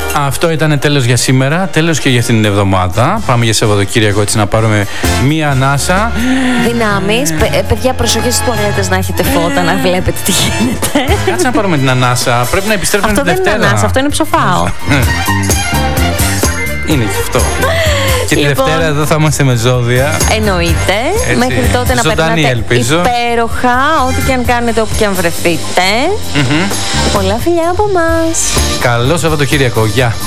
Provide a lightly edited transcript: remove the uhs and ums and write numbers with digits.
Αυτό ήταν τέλος για σήμερα, τέλος και για την εβδομάδα. Πάμε για Σαββατοκύριακο, έτσι να πάρουμε μία ανάσα. Δυνάμεις. Παιδιά, προσοχή στις τουαλέτες, να έχετε φώτα, να βλέπετε τι γίνεται. Κάτσε να πάρουμε την ανάσα. Πρέπει να επιστρέψουμε την Δευτέρα. Αυτό δεν είναι ανάσα, αυτό είναι ψοφάω. Είναι και αυτό. Και τη Δευτέρα εδώ θα είμαστε με ζώδια. Εννοείται. Έτσι. Μέχρι τότε να περνάτε υπέροχα, ό,τι και αν κάνετε, όπου και αν βρεθείτε. Πολλά φιλιά από εμάς. Καλό Σαββατοκύριακο. Γεια.